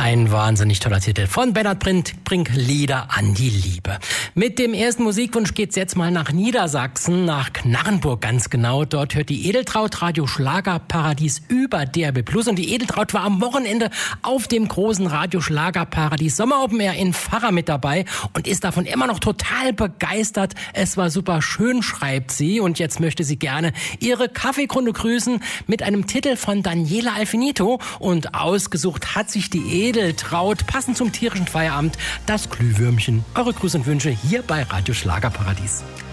Ein wahnsinnig toller Titel von Bernhard Brink, Lieder an die Liebe. Mit dem ersten Musikwunsch geht's jetzt mal nach Niedersachsen, nach Knarrenburg ganz genau. Dort hört die Edeltraut Radio Schlagerparadies über DRB Plus. Und die Edeltraut war am Wochenende auf dem großen Radio Schlagerparadies Sommer Open Air in Pfarrer mit dabei und ist davon immer noch total begeistert. Es war super schön, schreibt sie. Und jetzt möchte sie gerne ihre Kaffeekunde grüßen mit einem Titel von Daniela Alfinito. Und ausgesucht hat sich die Edeltraut, passend zum tierischen Feierabend, das Glühwürmchen. Eure Grüße und Wünsche hier bei Radio Schlagerparadies.